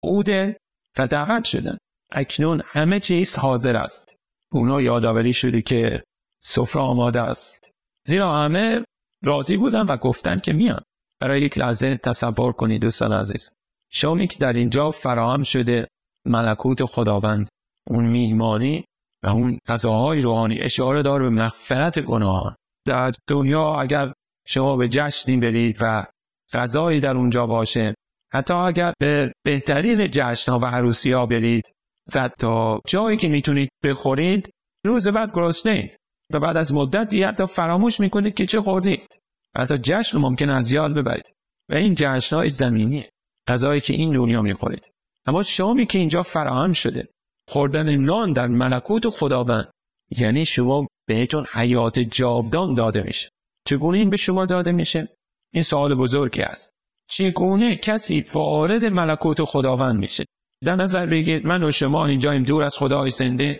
بوده و دعوت شدن. اکنون همه چیز حاضر است. اونا یادآوری شده که سفره آماده است، زیرا همه راضی بودن و گفتن که میان. برای یک لحظه تصور کنید دوستان عزیز، شامی که در اینجا فراهم شده ملکوت خداوند، اون میهمانی و اون غذاهای روحانی اشاره داره به مغفرت گناهان. در دنیا اگر شما به جشنی برید و غذایی در اونجا باشه، حتی اگر به بهترین جشن‌ها و عروسی‌ها برید و تا جایی که میتونید بخورید، روز بعد گرسنه‌اید و بعد از مدتی حتی فراموش میکنید که چه خوردید. حتی جشن ممکن از یاد ببرید و این جشن‌های زمینیه، غذایی که این دنیا میخورید. اما شامی که اینجا فراهم شده، خوردن نان در ملکوت خداوند، یعنی شما بهتون حیات جاودان داده میشه. چگونه این به شما داده میشه؟ این سوال بزرگی است. چگونه کسی وارد ملکوت خداوند میشه؟ در نظر بگیرید من و شما اینجاییم دور از خدای زنده،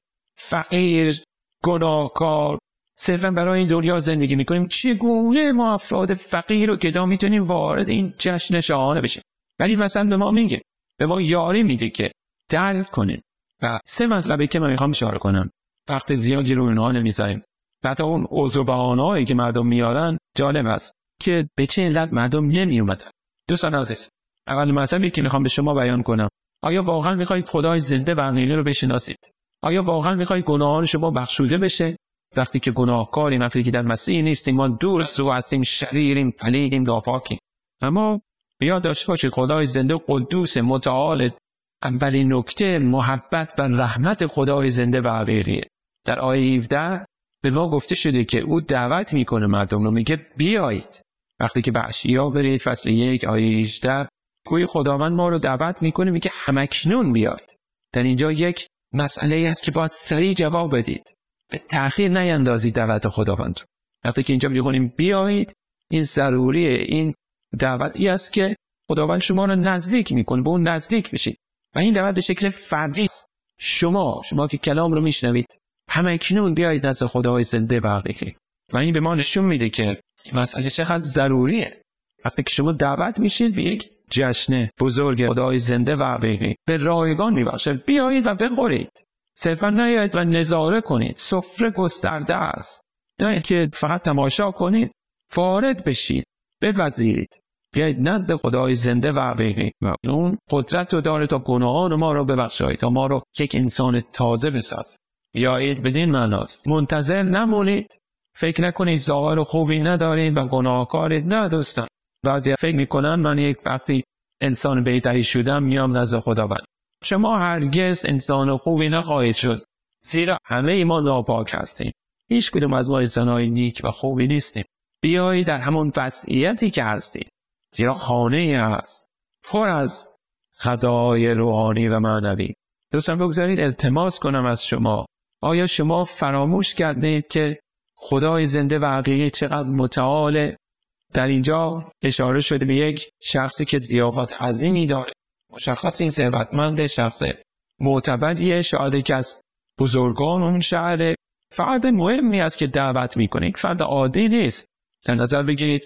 فقیر، گناهکار، صرفا برای این دنیا زندگی میکنیم. چگونه ما افراد فقیر رو که میتونیم وارد این جشن شاهانه بشیم؟ ولی مثلا به ما میگه، به ما یاری میده که درک کنیم. و سه مطلبی که من میخوام اشاره کنم، وقت زیادی رو اونها نمیذاریم. حتی اون عذر و بهانه‌هایی که مردم میارن جالب است که به چه علت مردم نمیومدن. دوستان عزیز، اول مطلبی که میخوام به شما بیان کنم، آیا واقعا میخواید خدای زنده و حقیقی رو بشناسید؟ آیا واقعا میخواید گناهان شما بخشوده بشه؟ وقتی که گناهکاریم، وقتی که در مسیح نیستیم، ما دور از او هستیم، شریریم، پلیدیم، ناپاکیم. اما یاد داشته باشید خدای زنده قدوس متعال، اولین نکته محبت و رحمت خدای زنده و حقیقیه. در آیه 17 به ما گفته شده که او دعوت میکنه مردم رو، میگه بیایید. وقتی که به اشعیا برید فصل 1 آیه 18، گویا خداوند ما رو دعوت میکنه، میگه همکنون بیایید. در اینجا یک مسئله است که باید سریع جواب بدید، به تأخیر نیندازید دعوت خداوند رو. وقتی که اینجا میگونیم بیایید، این ضروریه، این دعوتی است که خداوند شما رو نزدیک میکنه، به اون نزدیک بشید. و این دعوت به شکل فردی است. شما که کلام رو میشنوید، همکنون بیایید نزد خدای زنده و حقیقی. و این به ما نشون میده که این مسئله چقدر ضروریه. وقتی که شما دعوت میشید به یک جشن بزرگ خدای زنده و حقیقی، به رایگان میبخشه، بیایید و بخورید. صرفا نیایید و نظاره کنید، سفره گسترده است. نه که فقط تماشا کنید، وارد بشید، بپذیرید. بیایید نزد خدای زنده و حقیقی و اون قدرت رو داره تا گناهان ما رو ببخشاید، تا ما رو یک انسان تازه بسازد. بیایید بدین معناست. منتظر نمونید. فکر نکنید ظاهر خوبی ندارید و گناهکارید. نه دوستان، بعضی فکر میکنن من یک وقتی انسان بهتری شدم میام نزد خداوند. شما هرگز انسان خوبی نخواهید شد، زیرا همه ما ناپاک هستیم. هیچ کدوم از ما انسان‌های نیک و خوبی نیستیم. بیایید در همون وضعیتی که هستید، زیرا خانه‌ای هست پر از غذاهای روحانی و معنوی. دوستان بگذارید التماس کنم از شما، آیا شما فراموش کردید که خدای زنده و حقیقی چقدر متعاله؟ در اینجا اشاره شده به یک شخصی که ضیافت عظیمی داره. مشخص این ثروتمند، شخص معتبریه، شاید که از بزرگان اون شهر، فرد مهمی است که دعوت میکنه، یک فرد عادی نیست. در نظر بگیرید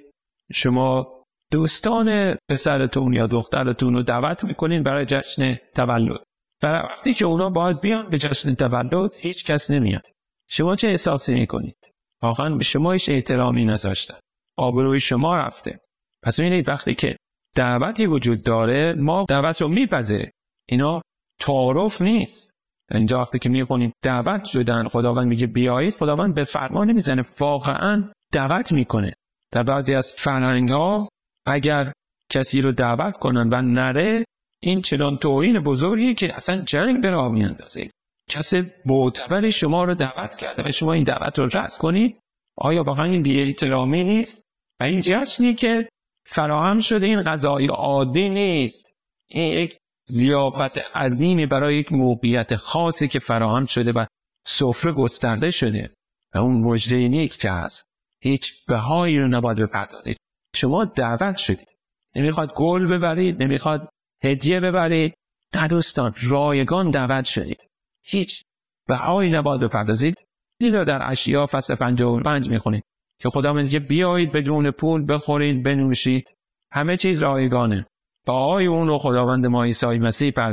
شما دوستان پسرتون یا دخترتون رو دعوت میکنین برای جشن تولد و وقتی که اونا باید بیان به جشن تولد هیچ کس نمیاد. شما چه احساسی میکنید؟ واقعا به شما هیچ احترامی نذاشتن، آبروی شما رفته. پس ببینید وقتی که دعوتی وجود داره ما دعوت رو میپذیریم، اینا تعارف نیست. اینجا وقتی که میخونیم دعوت شدن، خداوند میگه بیایید، خداوند به فرمان نمیزنه، واقعا دعوت میکنه. در بعضی از فرهنگ‌ها اگر کسی رو دعوت کنن و نره، این چنان توهین بزرگی که اصلا جنگ به راه میاندازه. کسی معتبر شما رو دعوت کرده و شما این دعوت رو رد کنید، آیا واقعا این بی‌احترامی نیست؟ و این جشنی که فراهم شده این غذای عادی نیست، این یک ضیافت عظیمی برای یک موقعیت خاصی که فراهم شده و سفره گسترده شده و اون مژده نیک که هست هیچ بهایی رو نباید بپردازید. شما دعوت شدید، نمیخواد گل ببرید، نمیخواد هدیه ببرید، نه دوستان، رایگان دعوت شدید، هیچ بهایی نباید بپردازید. دیگه در اشعیا فصل 55 میخونید که خدا میگه بیایید بدون پول بخورید بنوشید، همه چیز رایگانه. بهای اون رو خداوند ما عیسی مسیح